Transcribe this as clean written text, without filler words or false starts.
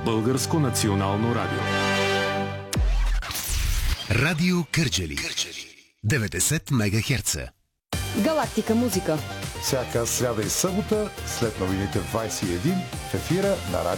Българско национално радио. Радио Кърджали 90 МГц. Галактика музика. Всяка сряда и събота след новините в 21 в ефира на радио